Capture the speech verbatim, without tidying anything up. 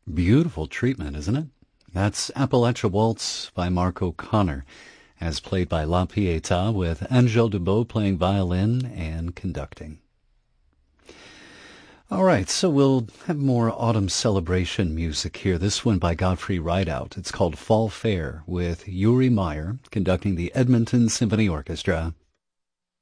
Beautiful treatment, isn't it? That's Appalachia Waltz by Mark O'Connor, as played by La Pietà, with Angèle Dubot playing violin and conducting. All right, so we'll have more autumn celebration music here. This one by Godfrey Rideout. It's called Fall Fair, with Uri Meyer conducting the Edmonton Symphony Orchestra.